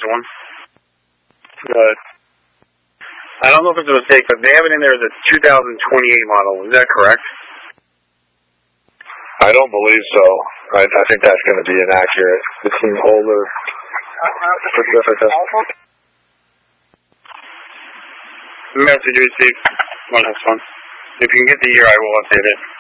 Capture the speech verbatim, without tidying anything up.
one. But I don't know if it's a mistake, but they have it in there as a two thousand twenty-eight model. Is that correct? I don't believe so. I, I think that's going to be inaccurate. It's an older Pacifica. Message received. One next one. If you can get the year, I will update it.